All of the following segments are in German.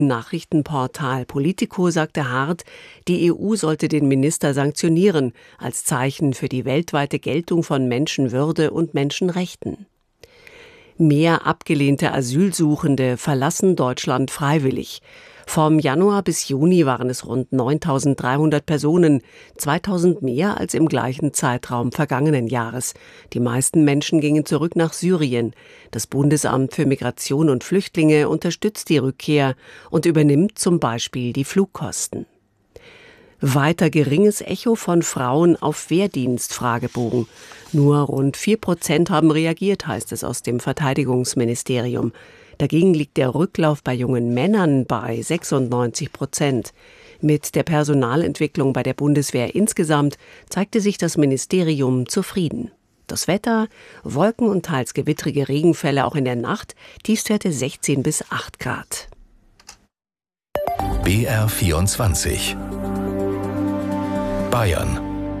Nachrichtenportal Politico sagte Hart, die EU sollte den Minister sanktionieren, als Zeichen für die weltweite Geltung von Menschenwürde und Menschenrechten. Mehr abgelehnte Asylsuchende verlassen Deutschland freiwillig. Vom Januar bis Juni waren es rund 9.300 Personen, 2.000 mehr als im gleichen Zeitraum vergangenen Jahres. Die meisten Menschen gingen zurück nach Syrien. Das Bundesamt für Migration und Flüchtlinge unterstützt die Rückkehr und übernimmt zum Beispiel die Flugkosten. Weiter geringes Echo von Frauen auf Wehrdienst? Fragebogen. Nur rund 4% haben reagiert, heißt es aus dem Verteidigungsministerium. Dagegen liegt der Rücklauf bei jungen Männern bei 96%. Mit der Personalentwicklung bei der Bundeswehr insgesamt zeigte sich das Ministerium zufrieden. Das Wetter, Wolken und teils gewittrige Regenfälle auch in der Nacht, Tiefstwerte 16 bis 8 Grad. BR24 Bayern.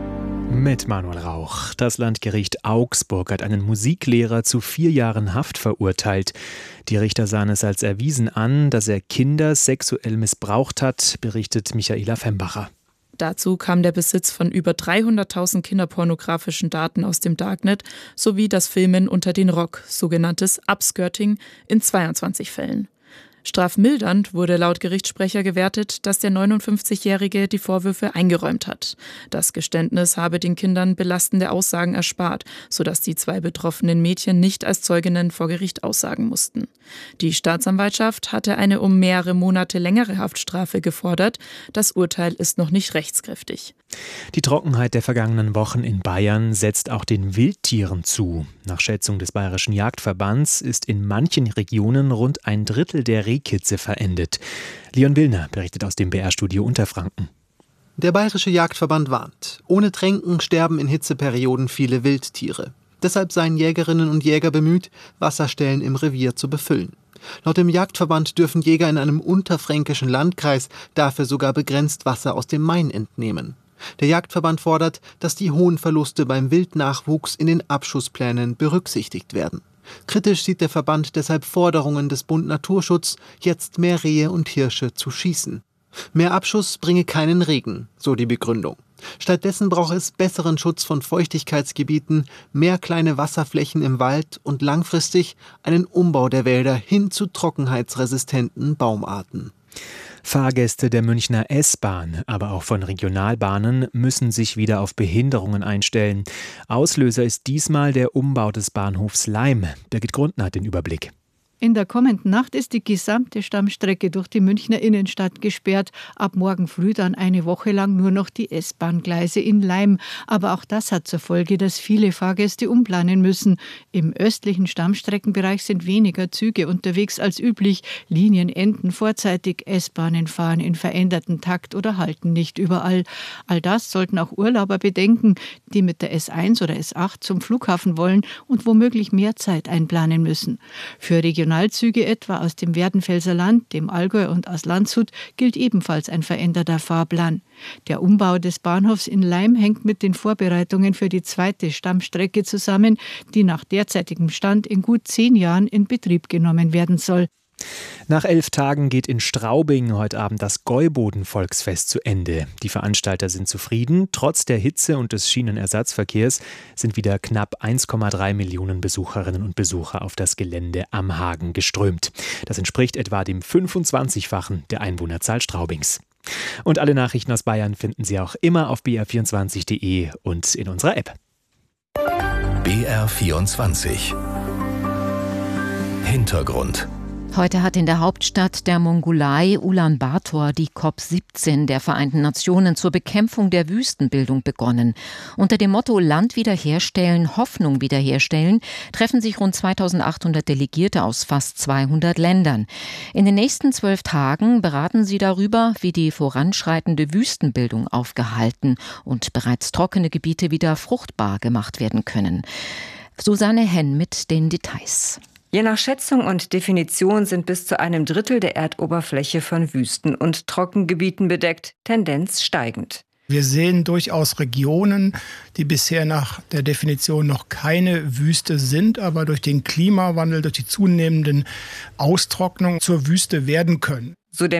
Mit Manuel Rauch. Das Landgericht Augsburg hat einen Musiklehrer zu 4 Jahren Haft verurteilt. Die Richter sahen es als erwiesen an, dass er Kinder sexuell missbraucht hat, berichtet Michaela Fembacher. Dazu kam der Besitz von über 300.000 kinderpornografischen Daten aus dem Darknet sowie das Filmen unter den Rock, sogenanntes Upskirting, in 22 Fällen. Strafmildernd wurde laut Gerichtssprecher gewertet, dass der 59-Jährige die Vorwürfe eingeräumt hat. Das Geständnis habe den Kindern belastende Aussagen erspart, sodass die 2 betroffenen Mädchen nicht als Zeuginnen vor Gericht aussagen mussten. Die Staatsanwaltschaft hatte eine um mehrere Monate längere Haftstrafe gefordert. Das Urteil ist noch nicht rechtskräftig. Die Trockenheit der vergangenen Wochen in Bayern setzt auch den Wildtieren zu. Nach Schätzung des Bayerischen Jagdverbands ist in manchen Regionen rund ein Drittel der Rehkitze verendet. Leon Willner berichtet aus dem BR-Studio Unterfranken. Der Bayerische Jagdverband warnt. Ohne Tränken sterben in Hitzeperioden viele Wildtiere. Deshalb seien Jägerinnen und Jäger bemüht, Wasserstellen im Revier zu befüllen. Laut dem Jagdverband dürfen Jäger in einem unterfränkischen Landkreis dafür sogar begrenzt Wasser aus dem Main entnehmen. Der Jagdverband fordert, dass die hohen Verluste beim Wildnachwuchs in den Abschussplänen berücksichtigt werden. Kritisch sieht der Verband deshalb Forderungen des Bund Naturschutz, jetzt mehr Rehe und Hirsche zu schießen. Mehr Abschuss bringe keinen Regen, so die Begründung. Stattdessen brauche es besseren Schutz von Feuchtigkeitsgebieten, mehr kleine Wasserflächen im Wald und langfristig einen Umbau der Wälder hin zu trockenheitsresistenten Baumarten. Fahrgäste der Münchner S-Bahn, aber auch von Regionalbahnen müssen sich wieder auf Behinderungen einstellen. Auslöser ist diesmal der Umbau des Bahnhofs Laim. Birgit Grundner hat den Überblick. In der kommenden Nacht ist die gesamte Stammstrecke durch die Münchner Innenstadt gesperrt. Ab morgen früh dann eine Woche lang nur noch die S-Bahn-Gleise in Laim. Aber auch das hat zur Folge, dass viele Fahrgäste umplanen müssen. Im östlichen Stammstreckenbereich sind weniger Züge unterwegs als üblich. Linien enden vorzeitig, S-Bahnen fahren in veränderten Takt oder halten nicht überall. All das sollten auch Urlauber bedenken, die mit der S1 oder S8 zum Flughafen wollen und womöglich mehr Zeit einplanen müssen. Für Regionalzüge etwa aus dem Werdenfelser Land, dem Allgäu und aus Landshut gilt ebenfalls ein veränderter Fahrplan. Der Umbau des Bahnhofs in Laim hängt mit den Vorbereitungen für die zweite Stammstrecke zusammen, die nach derzeitigem Stand in gut 10 Jahren in Betrieb genommen werden soll. Nach 11 Tagen geht in Straubing heute Abend das Gäuboden-Volksfest zu Ende. Die Veranstalter sind zufrieden. Trotz der Hitze und des Schienenersatzverkehrs sind wieder knapp 1,3 Millionen Besucherinnen und Besucher auf das Gelände am Hagen geströmt. Das entspricht etwa dem 25-fachen der Einwohnerzahl Straubings. Und alle Nachrichten aus Bayern finden Sie auch immer auf br24.de und in unserer App. BR24 Hintergrund. Heute hat in der Hauptstadt der Mongolei Ulaanbaatar die COP17 der Vereinten Nationen zur Bekämpfung der Wüstenbildung begonnen. Unter dem Motto Land wiederherstellen, Hoffnung wiederherstellen treffen sich rund 2.800 Delegierte aus fast 200 Ländern. In den nächsten 12 Tagen beraten sie darüber, wie die voranschreitende Wüstenbildung aufgehalten und bereits trockene Gebiete wieder fruchtbar gemacht werden können. Susanne Henn mit den Details. Je nach Schätzung und Definition sind bis zu einem Drittel der Erdoberfläche von Wüsten- und Trockengebieten bedeckt, Tendenz steigend. Wir sehen durchaus Regionen, die bisher nach der Definition noch keine Wüste sind, aber durch den Klimawandel, durch die zunehmenden Austrocknung zur Wüste werden können. so der